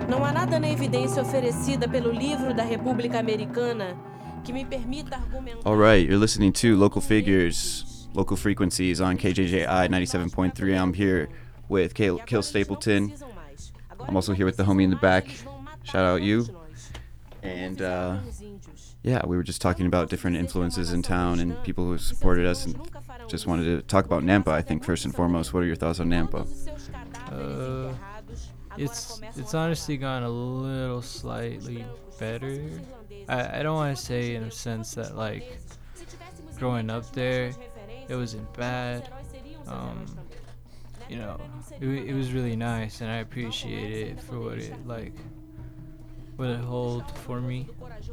Não há nada na evidência oferecida pelo livro da República Americana que me permita argumentar. All right, you're listening to Local Figures, Local Frequencies on KJJI 97.3. I'm here with Kill Stapleton. I'm also here with the homie in the back. Shout out you. And yeah, we were just talking about different influences in town and people who supported us, and just wanted to talk about Nampa. I think first and foremost, what are your thoughts on Nampa? It's honestly gone a little slightly better. I don't want to say in a sense that like growing up there it wasn't bad. It was really nice, and I appreciate it for what it holds for me.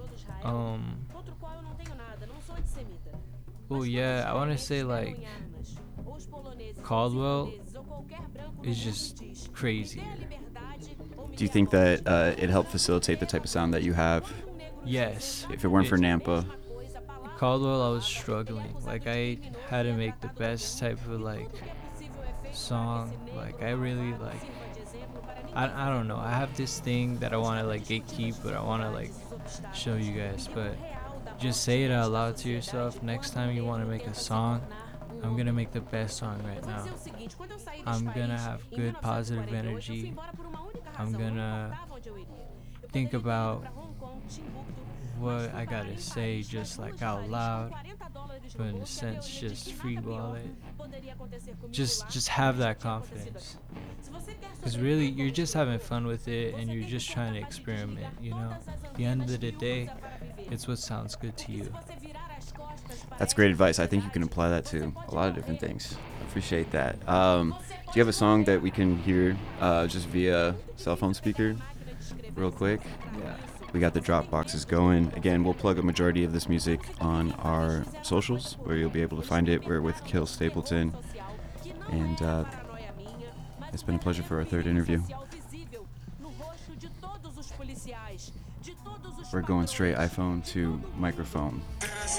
Oh yeah, I want to say like Caldwell is just crazy. Do you think that it helped facilitate the type of sound that you have? Yes. If it weren't for Nampa? Caldwell, I was struggling. Like, I had to make the best type of, like, song. Like, I really, like, I don't know. I have this thing that I want to, like, gatekeep, but I want to, like, show you guys. But just say it out loud to yourself. Next time you want to make a song, I'm going to make the best song right now. I'm going to have good, positive energy. I'm going to think about what I got to say just, like, out loud. But in a sense, just freeball it. Just have that confidence. Because really, you're just having fun with it, and you're just trying to experiment, you know? At the end of the day, it's what sounds good to you. That's great advice. I think you can apply that to a lot of different things. I appreciate that. Do you have a song that we can hear just via cell phone speaker real quick? Yeah. We got the Dropboxes going. Again, we'll plug a majority of this music on our socials, where you'll be able to find it. We're with Kill Stapleton. And it's been a pleasure for our third interview. We're going straight iPhone to microphone.